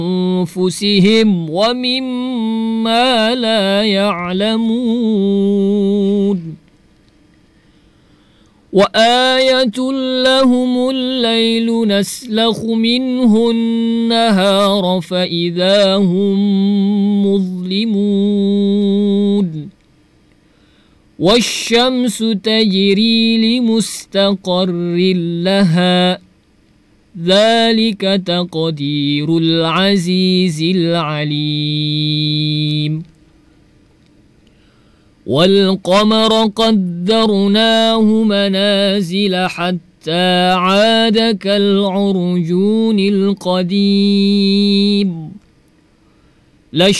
أنفسهم ومما لا يعلمون وآية لهم الليل نسلخ منه النهار فإذا هم مظلمون والشمس تجري لمستقر لها ذلك تقدير العزيز العليم والقمر قدرناه منازل حتى عاد كالعرجون القديم لا